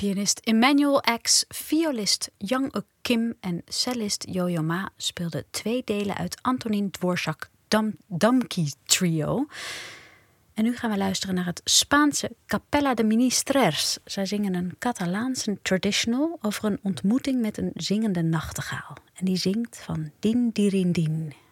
Pianist Emmanuel X, violist Young-Uk Kim en cellist Yo-Yo Ma speelden 2 delen uit Antonin Dvorak Damkey Trio. En nu gaan we luisteren naar het Spaanse Capella de Ministrers. Zij zingen een Catalaanse traditional over een ontmoeting met een zingende nachtegaal. En die zingt van Din Dirin Din.